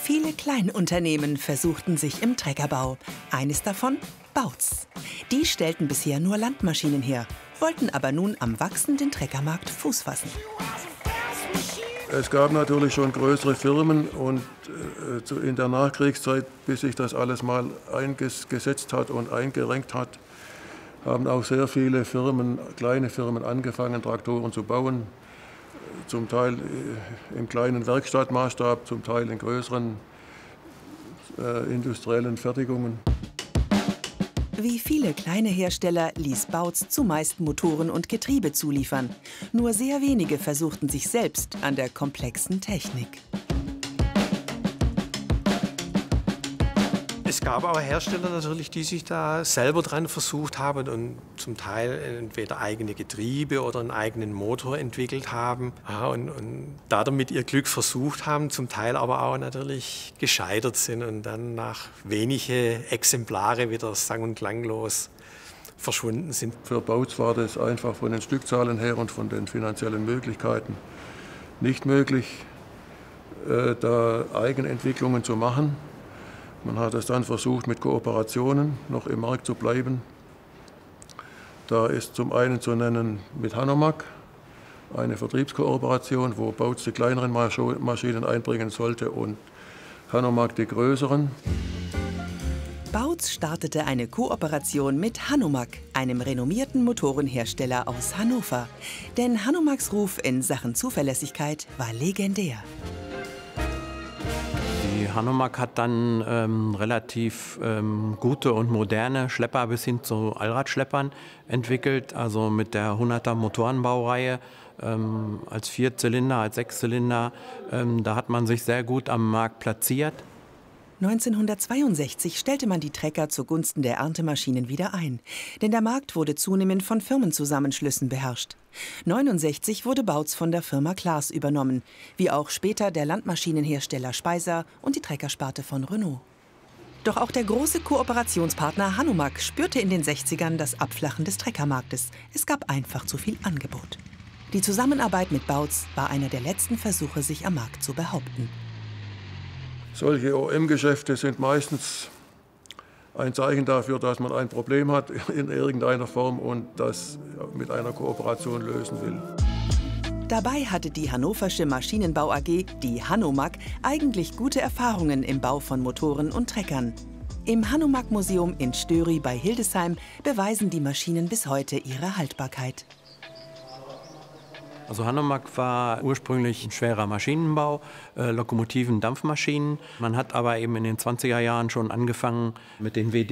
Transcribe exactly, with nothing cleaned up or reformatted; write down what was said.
Viele Kleinunternehmen versuchten sich im Treckerbau. Eines davon Bautz. Die stellten bisher nur Landmaschinen her, wollten aber nun am wachsenden Treckermarkt Fuß fassen. Es gab natürlich schon größere Firmen und äh, in der Nachkriegszeit, bis sich das alles mal eingesetzt hat und eingerenkt hat, haben auch sehr viele Firmen, kleine Firmen angefangen, Traktoren zu bauen. Zum Teil im kleinen Werkstattmaßstab, zum Teil in größeren äh, industriellen Fertigungen. Wie viele kleine Hersteller ließ Bautz zumeist Motoren und Getriebe zuliefern. Nur sehr wenige versuchten sich selbst an der komplexen Technik. Es gab aber Hersteller natürlich, die sich da selber dran versucht haben und zum Teil entweder eigene Getriebe oder einen eigenen Motor entwickelt haben und, und da damit ihr Glück versucht haben, zum Teil aber auch natürlich gescheitert sind und dann nach wenige Exemplare wieder sang- und klanglos verschwunden sind. Für Bautz war das einfach von den Stückzahlen her und von den finanziellen Möglichkeiten nicht möglich, da Eigenentwicklungen zu machen. Man hat es dann versucht, mit Kooperationen noch im Markt zu bleiben. Da ist zum einen zu nennen mit Hanomag eine Vertriebskooperation, wo Bautz die kleineren Maschinen einbringen sollte und Hanomag die größeren. Bautz startete eine Kooperation mit Hanomag, einem renommierten Motorenhersteller aus Hannover. Denn Hanomags Ruf in Sachen Zuverlässigkeit war legendär. Hanomag hat dann ähm, relativ ähm, gute und moderne Schlepper bis hin zu Allradschleppern entwickelt, also mit der hunderter Motorenbaureihe ähm, als Vierzylinder, als Sechszylinder. Ähm, da hat man sich sehr gut am Markt platziert. neunzehnhundertzweiundsechzig stellte man die Trecker zugunsten der Erntemaschinen wieder ein, denn der Markt wurde zunehmend von Firmenzusammenschlüssen beherrscht. neunundsechzig wurde Bautz von der Firma Claas übernommen, wie auch später der Landmaschinenhersteller Speiser und die Treckersparte von Renault. Doch auch der große Kooperationspartner Hanomag spürte in den sechzigern das Abflachen des Treckermarktes. Es gab einfach zu viel Angebot. Die Zusammenarbeit mit Bautz war einer der letzten Versuche, sich am Markt zu behaupten. Solche O E M-Geschäfte sind meistens ein Zeichen dafür, dass man ein Problem hat in irgendeiner Form und das mit einer Kooperation lösen will. Dabei hatte die hannoversche Maschinenbau A G, die Hanomag, eigentlich gute Erfahrungen im Bau von Motoren und Treckern. Im Hanomag-Museum in Störi bei Hildesheim beweisen die Maschinen bis heute ihre Haltbarkeit. Also Hanomag war ursprünglich ein schwerer Maschinenbau, äh, Lokomotiven, Dampfmaschinen. Man hat aber eben in den zwanziger Jahren schon angefangen mit den W